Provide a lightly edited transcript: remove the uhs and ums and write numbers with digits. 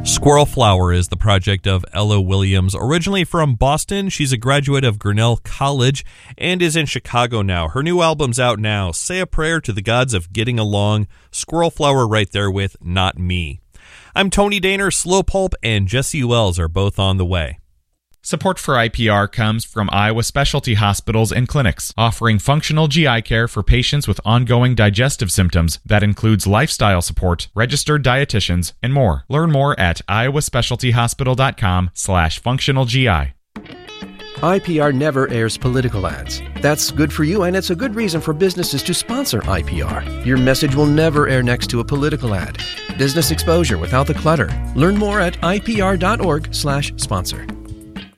Squirrel Flower is the project of Ella Williams. Originally from Boston, she's a graduate of Grinnell College and is in Chicago now. Her new album's out now. Say a Prayer to the Gods of Getting Along. Squirrel Flower right there with Not Me. I'm Tony Daner. Slow Pulp and Jesse Wells are both on the way. Support for IPR comes from Iowa Specialty Hospitals and Clinics, offering functional GI care for patients with ongoing digestive symptoms that includes lifestyle support, registered dietitians, and more. Learn more at iowaspecialtyhospital.com/functionalgi. IPR never airs political ads. That's good for you, and it's a good reason for businesses to sponsor IPR. Your message will never air next to a political ad. Business exposure without the clutter. Learn more at ipr.org/sponsor.